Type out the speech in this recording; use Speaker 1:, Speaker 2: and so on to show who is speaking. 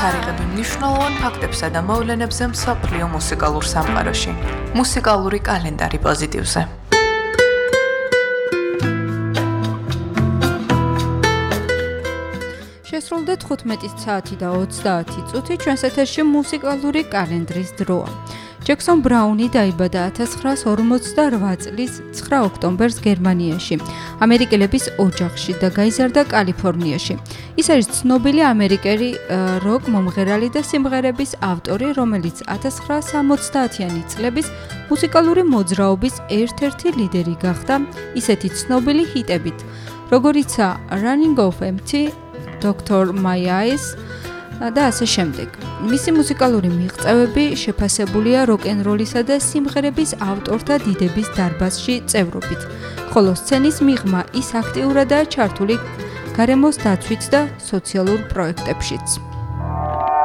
Speaker 1: თარიღები მნიშვნელოვან ფაქტებსა და მოვლენებზე მსოფლიო მუსიკალურ სამყაროში. მუსიკალური კალენდარი პოზიტივზე.
Speaker 2: შესრულდა 15 საათი და 30 წუთი ჩვენს ეთერში მუსიკალური კალენდრის დროა. ჯექსონ ბრაუნი დაიბადა 1958 წლის 9 ოქტომბერს გერმანიაში, ამერიკელების ოჯახში და გაიზარდა კალიფორნიაში. ის არის ცნობილი ამერიკელი როკ მომღერალი და სიმღერების ავტორი, რომელიც 1960-იანი წლების მუსიკალური მოძრაობის ერთ-ერთი ლიდერი გახდა ისეთი ცნობილი ჰიტებით, როგორიცაა Running Off Empty, Dr. My Eyes და ასე შემდეგ. მისი მუსიკალური მიღწევები შეფასებულია როკ-ენ-როლისა და სიმღერების ავტორთა დიდების დარბაზში წევრობით, ხოლო სცენის მიღმა ის აქტიურადაა ჩართული გარემოს დაცვით და სოციალურ პროექტებშიც.